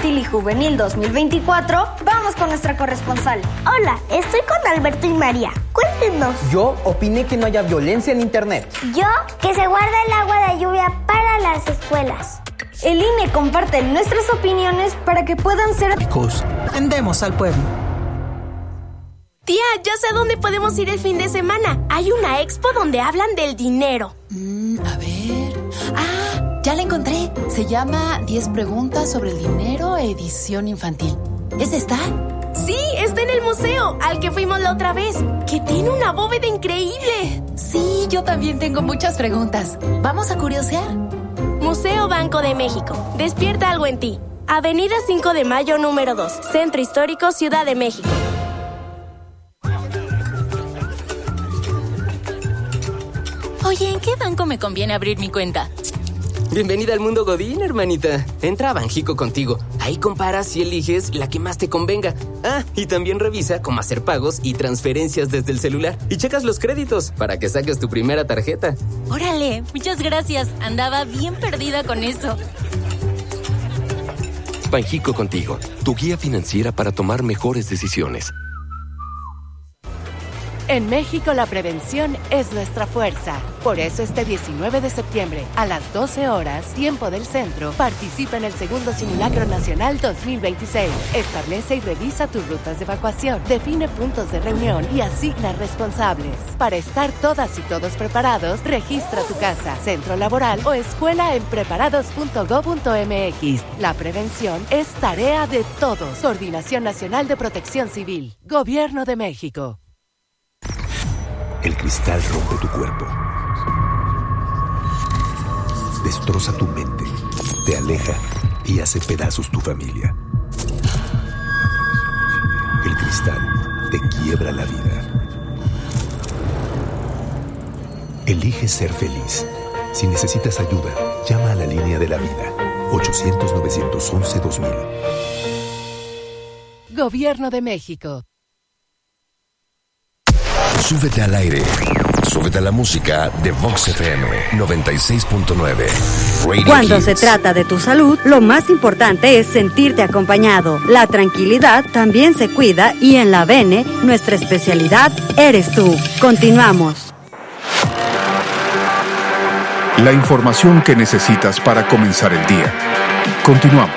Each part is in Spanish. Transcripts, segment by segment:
Infantil y Juvenil 2024, vamos con nuestra corresponsal. Hola, estoy con Alberto y María. Cuéntenos. Yo opiné que no haya violencia en internet. Yo, que se guarda el agua de lluvia para las escuelas. El INE comparte nuestras opiniones para que puedan ser... Tendemos al pueblo. Tía, ya sé a dónde podemos ir el fin de semana. Hay una expo donde hablan del dinero. A ver... ya la encontré. Se llama 10 preguntas sobre el dinero, edición infantil. ¿Esa está? Sí, está en el museo, al que fuimos la otra vez, que tiene una bóveda increíble. Sí, yo también tengo muchas preguntas. ¿Vamos a curiosear? Museo Banco de México. Despierta algo en ti. Avenida 5 de Mayo, número 2. Centro Histórico, Ciudad de México. Oye, ¿en qué banco me conviene abrir mi cuenta? Bienvenida al mundo Godín, hermanita. Entra a Banjico contigo. Ahí comparas y eliges la que más te convenga. Y también revisa cómo hacer pagos y transferencias desde el celular. Y checas los créditos para que saques tu primera tarjeta. Órale, muchas gracias. Andaba bien perdida con eso. Banjico contigo, tu guía financiera para tomar mejores decisiones. En México la prevención es nuestra fuerza. Por eso este 19 de septiembre, a las 12 horas, tiempo del centro, participa en el segundo Simulacro Nacional 2026. Establece y revisa tus rutas de evacuación, define puntos de reunión y asigna responsables. Para estar todas y todos preparados, registra tu casa, centro laboral o escuela en preparados.go.mx. La prevención es tarea de todos. Coordinación Nacional de Protección Civil. Gobierno de México. El cristal rompe tu cuerpo, destroza tu mente, te aleja y hace pedazos tu familia. El cristal te quiebra la vida. Elige ser feliz. Si necesitas ayuda, llama a la línea de la vida. 800-911-2000. Gobierno de México. Súbete al aire. Súbete a la música de Vox FM 96.9. Cuando se trata de tu salud, lo más importante es sentirte acompañado. La tranquilidad también se cuida y en la Bene, nuestra especialidad eres tú. Continuamos. La información que necesitas para comenzar el día. Continuamos.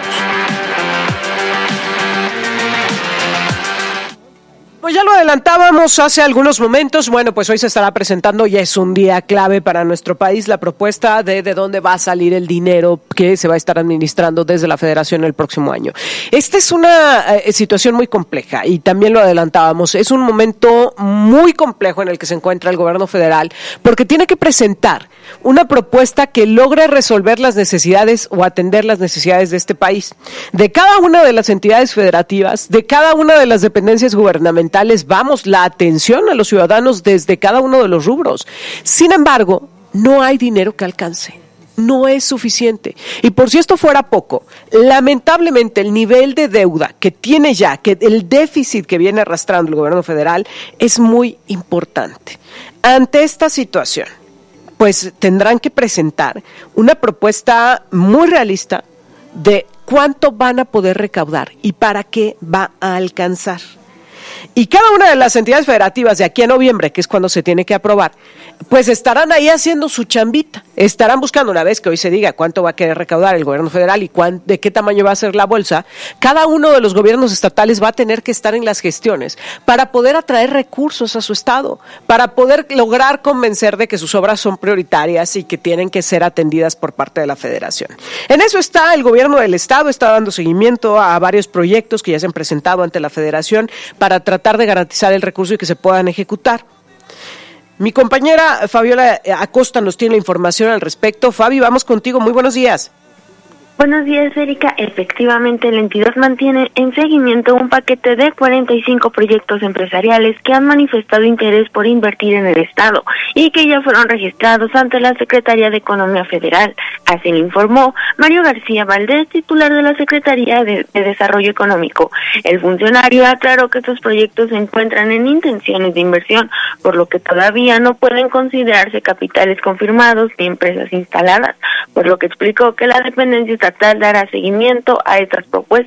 Pues ya lo adelantábamos hace algunos momentos. Bueno, pues hoy se estará presentando, ya es un día clave para nuestro país, la propuesta de dónde va a salir el dinero que se va a estar administrando desde la Federación el próximo año. Esta es una situación muy compleja y también lo adelantábamos. Es un momento muy complejo en el que se encuentra el gobierno federal porque tiene que presentar una propuesta que logre resolver las necesidades o atender las necesidades de este país. De cada una de las entidades federativas, de cada una de las dependencias gubernamentales, vamos la atención a los ciudadanos desde cada uno de los rubros. Sin embargo, no hay dinero que alcance. No es suficiente. Y por si esto fuera poco, lamentablemente el nivel de deuda que tiene ya, que el déficit que viene arrastrando el gobierno federal es muy importante. Ante esta situación, pues tendrán que presentar una propuesta muy realista de cuánto van a poder recaudar y para qué va a alcanzar. Y cada una de las entidades federativas de aquí a noviembre, que es cuando se tiene que aprobar, pues estarán ahí haciendo su chambita. Estarán buscando, una vez que hoy se diga cuánto va a querer recaudar el gobierno federal y de qué tamaño va a ser la bolsa, cada uno de los gobiernos estatales va a tener que estar en las gestiones para poder atraer recursos a su estado, para poder lograr convencer de que sus obras son prioritarias y que tienen que ser atendidas por parte de la federación. En eso está el gobierno del estado, está dando seguimiento a varios proyectos que ya se han presentado ante la federación para tratar de garantizar el recurso y que se puedan ejecutar. Mi compañera Fabiola Acosta nos tiene la información al respecto. Fabi, vamos contigo. Muy buenos días. Buenos días, Erika. Efectivamente, la entidad mantiene en seguimiento un paquete de 45 proyectos empresariales que han manifestado interés por invertir en el Estado y que ya fueron registrados ante la Secretaría de Economía Federal. Así lo informó Mario García Valdés, titular de la Secretaría de Desarrollo Económico. El funcionario aclaró que estos proyectos se encuentran en intenciones de inversión, por lo que todavía no pueden considerarse capitales confirmados ni empresas instaladas, por lo que explicó que la dependencia estatal dará seguimiento a estas propuestas